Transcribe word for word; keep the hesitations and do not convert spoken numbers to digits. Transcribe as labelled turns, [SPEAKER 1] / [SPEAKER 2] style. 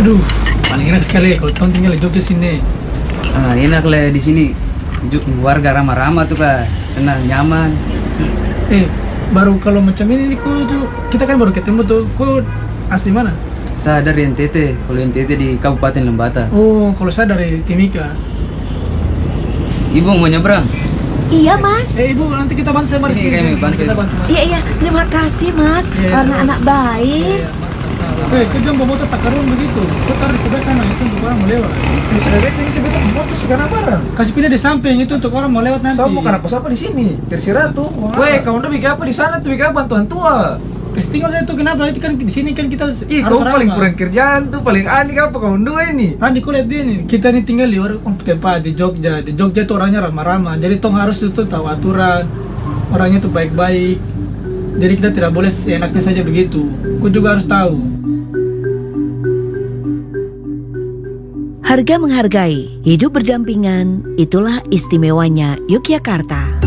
[SPEAKER 1] Aduh, paling enak sekali kalau Tom tinggal di Jogja sini.
[SPEAKER 2] Ah, enak lah di sini. Ju- Warga ramah-ramah tuh kak, senang, nyaman.
[SPEAKER 1] Eh, baru kalau macam ini nih, kau tuh kita kan baru ketemu tuh. Kau asli mana?
[SPEAKER 2] Saya dari N T T, kalau N T T di Kabupaten Lembata.
[SPEAKER 1] Oh, kalau saya dari Timika.
[SPEAKER 2] Ibu mau nyebrang?
[SPEAKER 3] Iya mas.
[SPEAKER 1] Eh, ibu nanti kita bantu saya bantu
[SPEAKER 2] Sini, kami bantu.
[SPEAKER 1] Kita bantu. Mas.
[SPEAKER 3] Iya iya, terima kasih mas.
[SPEAKER 1] Iya,
[SPEAKER 3] Karena
[SPEAKER 1] iya.
[SPEAKER 3] anak baik.
[SPEAKER 1] Iya, Mas, sama-sama. Eh, kau jangan bawa motor tak karun begitu. Kau taruh di sebelah sana itu untuk orang mau lewat.
[SPEAKER 4] Ini sudah lihat ini sebentar motor sekarang barang.
[SPEAKER 1] Kasih pindah di samping itu untuk orang mau lewat nanti.
[SPEAKER 4] Saya mau kenapa siapa di sini? Terserah tuh. Weh, kamu udah bikin apa di sana tuh? Bikin apa bantuan tua?
[SPEAKER 1] Kasih tinggal saya tuh kenapa? Itu kan di sini kan kita
[SPEAKER 4] Ih,
[SPEAKER 1] harus
[SPEAKER 4] kau paling
[SPEAKER 1] ramah.
[SPEAKER 4] kurang kerjaan tuh, paling aneh apa kamu dua ini?
[SPEAKER 1] Randy, kau lihat dia nih, kita nih tinggal di orang tempat di Jogja. Di Jogja tuh orangnya ramah-ramah. Jadi tong harus itu tahu aturan. Orangnya tuh baik-baik. Jadi kita tidak boleh seenaknya saja begitu. Kau juga harus tahu.
[SPEAKER 3] Harga menghargai, hidup berdampingan, itulah istimewanya Yogyakarta.